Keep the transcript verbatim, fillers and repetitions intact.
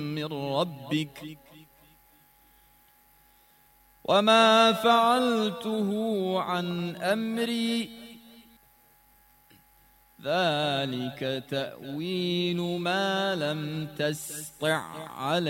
من ربك وما فعلته عن أمري ذلك تأويل ما لم تسطع عليه